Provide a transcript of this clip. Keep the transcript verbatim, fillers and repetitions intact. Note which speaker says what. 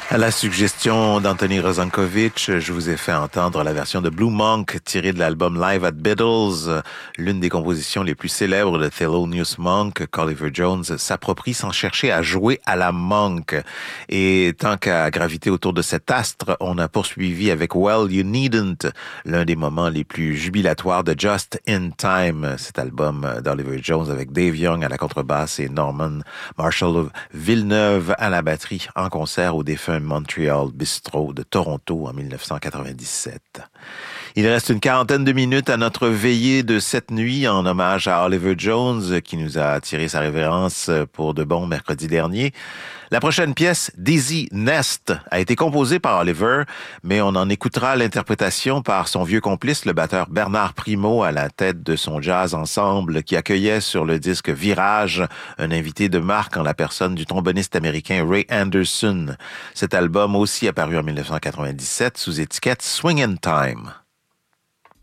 Speaker 1: À la suggestion d'Anthony Rosankovitch, je vous ai fait entendre la version de Blue Monk tirée de l'album Live at Biddles, l'une des compositions les plus célèbres de Thelonious Monk, qu'Oliver Jones s'approprie sans chercher à jouer à la Monk. Et tant qu'à graviter autour de cet astre, on a poursuivi avec Well You Needn't, l'un des moments les plus jubilatoires de Just in Time, cet album d'Oliver Jones avec Dave Young à la contrebasse et Norman Marshall Villeneuve à la batterie en concert au défunt Montreal Bistro de Toronto en dix-neuf cent quatre-vingt-dix-sept. Il reste une quarantaine de minutes à notre veillée de cette nuit en hommage à Oliver Jones qui nous a tiré sa révérence pour de bon mercredi dernier. La prochaine pièce, Dizzy Nest, a été composée par Oliver, mais on en écoutera l'interprétation par son vieux complice, le batteur Bernard Primo, à la tête de son jazz ensemble qui accueillait sur le disque Virage un invité de marque en la personne du tromboniste américain Ray Anderson. Cet album aussi apparu en dix-neuf cent quatre-vingt-dix-sept sous étiquette Swingin' Time.